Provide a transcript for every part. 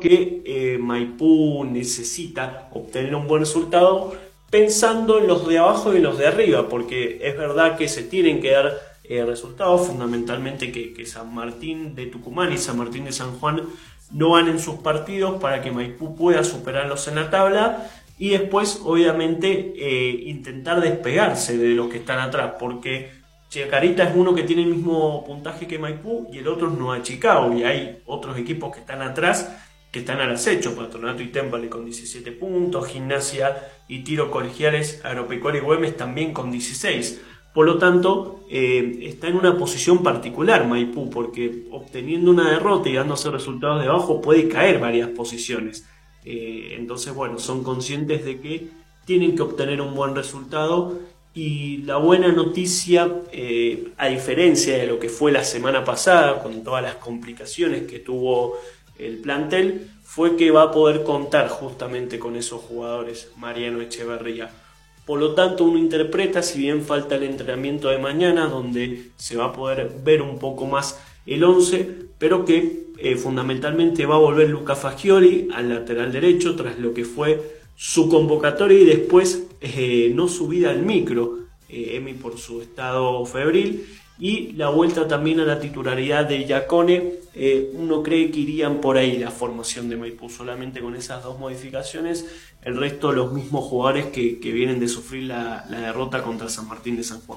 que Maipú necesita obtener un buen resultado pensando en los de abajo y en los de arriba, porque es verdad que se tienen que dar resultados, fundamentalmente que San Martín de Tucumán y San Martín de San Juan no ganen sus partidos para que Maipú pueda superarlos en la tabla y después obviamente intentar despegarse de los que están atrás, porque Chacarita es uno que tiene el mismo puntaje que Maipú y el otro es Nueva Chicago, y hay otros equipos que están atrás que están al acecho, Patronato y Temple con 17 puntos, Gimnasia y Tiro Colegiales, Agropecuaria y Güemes también con 16. Por lo tanto, está en una posición particular Maipú, porque obteniendo una derrota y dándose resultados de abajo puede caer varias posiciones. Entonces, bueno, son conscientes de que tienen que obtener un buen resultado, y la buena noticia, a diferencia de lo que fue la semana pasada, con todas las complicaciones que tuvo el plantel, fue que va a poder contar justamente con esos jugadores Mariano Echeverría. Por lo tanto, uno interpreta, si bien falta el entrenamiento de mañana, donde se va a poder ver un poco más el 11, pero que fundamentalmente va a volver Luca Fagioli al lateral derecho, tras lo que fue su convocatoria y después no subida al micro, Emi por su estado febril, y la vuelta también a la titularidad de Giacone. Uno cree que irían por ahí la formación de Maipú, solamente con esas dos modificaciones, el resto los mismos jugadores que vienen de sufrir la derrota contra San Martín de San Juan.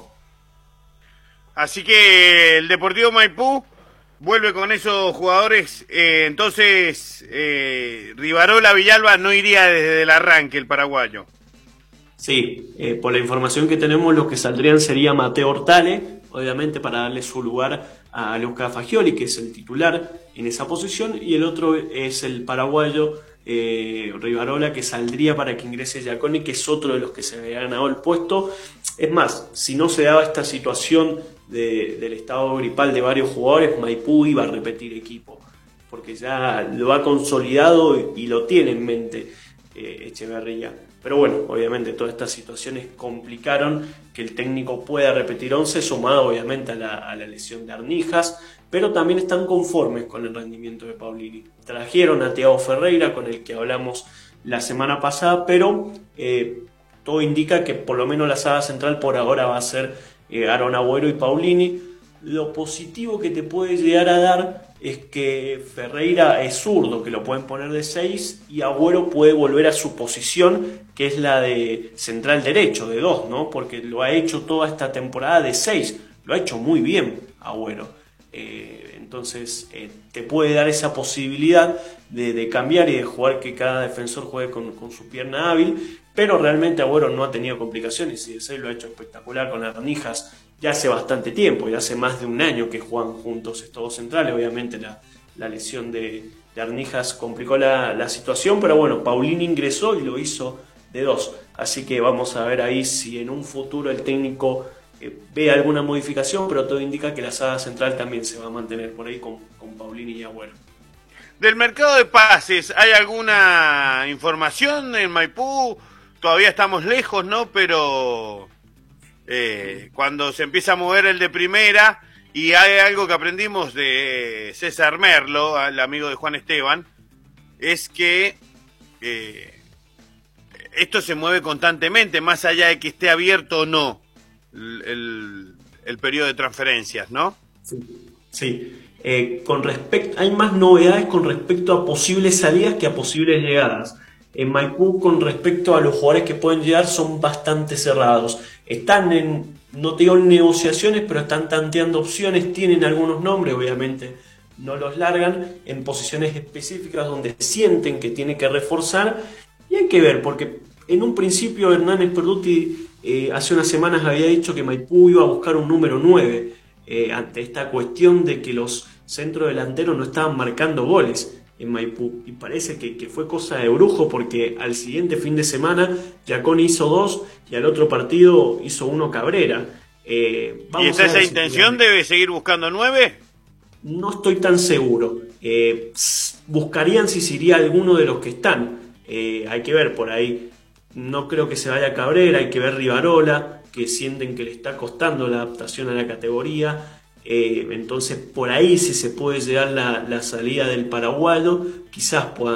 Así que el Deportivo Maipú vuelve con esos jugadores, entonces Rivarola Villalba no iría desde el arranque, el paraguayo. Sí, por la información que tenemos, los que saldrían sería Mateo Hortale, obviamente para darle su lugar a Luca Fagioli, que es el titular en esa posición, y el otro es el paraguayo Rivarola, que saldría para que ingrese Giacone, que es otro de los que se había ganado el puesto. Es más, si no se daba esta situación del estado gripal de varios jugadores, Maipú iba a repetir equipo, porque ya lo ha consolidado y lo tiene en mente Echeverría. Pero bueno, obviamente todas estas situaciones complicaron que el técnico pueda repetir 11, sumado obviamente a la lesión de Arnijas, pero también están conformes con el rendimiento de Paulini. Trajeron a Thiago Ferreira, con el que hablamos la semana pasada, pero todo indica que por lo menos la saga central por ahora va a ser Aaron Agüero y Paulini. Lo positivo que te puede llegar a dar es que Ferreira es zurdo, que lo pueden poner de 6, y Agüero puede volver a su posición, que es la de central derecho, de 2, ¿no? Porque lo ha hecho toda esta temporada de 6, lo ha hecho muy bien Agüero. Entonces te puede dar esa posibilidad de cambiar y de jugar, que cada defensor juegue con su pierna hábil, pero realmente Agüero no ha tenido complicaciones y de 6 lo ha hecho espectacular con Arnijas. Ya hace bastante tiempo, ya hace más de un año que juegan juntos estos dos centrales. Obviamente la lesión de Arnijas complicó la situación, pero bueno, Paulini ingresó y lo hizo de 2. Así que vamos a ver ahí si en un futuro el técnico ve alguna modificación, pero todo indica que la saga central también se va a mantener por ahí con Paulini y Agüero. Del mercado de pases, ¿hay alguna información en Maipú? Todavía estamos lejos, ¿no? Pero cuando se empieza a mover el de primera, y hay algo que aprendimos de César Merlo, el amigo de Juan Esteban, es que esto se mueve constantemente, más allá de que esté abierto o no el periodo de transferencias, ¿no? Sí. Hay más novedades con respecto a posibles salidas que a posibles llegadas. En Maipú, con respecto a los jugadores que pueden llegar, son bastante cerrados. Están no te digo en negociaciones, pero están tanteando opciones, tienen algunos nombres, obviamente no los largan, en posiciones específicas donde sienten que tiene que reforzar, y hay que ver, porque en un principio Hernández Perduti hace unas semanas había dicho que Maipú iba a buscar un número 9, ante esta cuestión de que los centrodelanteros no estaban marcando goles en Maipú, y parece que fue cosa de brujo, porque al siguiente fin de semana Giacone hizo 2 y al otro partido hizo 1 Cabrera. ¿Y está esa intención de seguir buscando 9? No estoy tan seguro. Buscarían si se iría alguno de los que están. Hay que ver por ahí. No creo que se vaya Cabrera, hay que ver Rivarola, que sienten que le está costando la adaptación a la categoría. Entonces por ahí si se puede llegar la salida del paraguayo, quizás puedan